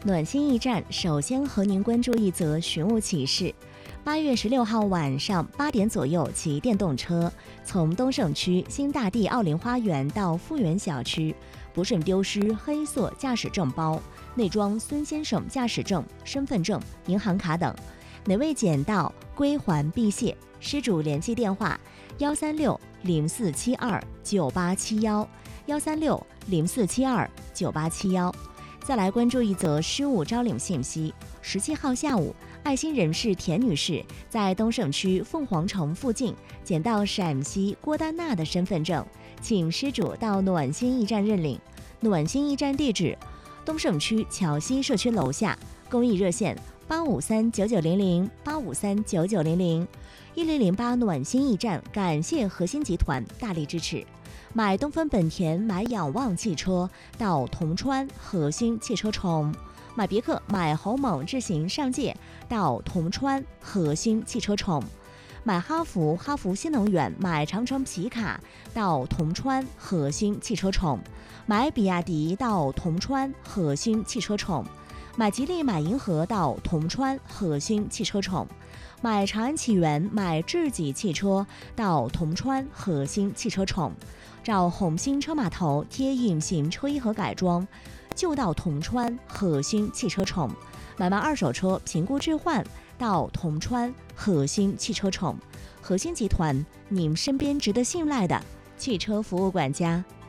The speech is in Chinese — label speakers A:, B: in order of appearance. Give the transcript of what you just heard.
A: 暖心驿站首先和您关注一则寻物启事。8月16号晚上8点左右，骑电动车从东胜区新大地奥林花园到富源小区，不慎丢失黑色驾驶证包，内装孙先生驾驶证、身份证、银行卡等。哪位捡到归还必谢，失主联系电话136-0472-9871，136-0472-9871。再来关注一则失物招领信息。17号下午，爱心人士田女士在东胜区凤凰城附近捡到陕西郭丹娜的身份证，请失主到暖心驿站认领。暖心驿站地址：东胜区桥西社区楼下，公益热线8539900，8539900，1008暖心驿站。感谢核心集团大力支持。买东风本田，买仰望汽车到铜川核心汽车城；买别克，买侯猛智行上界到铜川核心汽车城；买哈弗，哈弗新能源，买长城皮卡到铜川核心汽车城；买比亚迪到铜川核心汽车城；买吉利，买银河到铜川核心汽车城；买长安启源，买智己汽车到铜川核心汽车城。找红星车码头贴隐形车衣和改装，就到铜川核心汽车城。买卖二手车评估置换到铜川核心汽车城。核心集团，您身边值得信赖的汽车服务管家。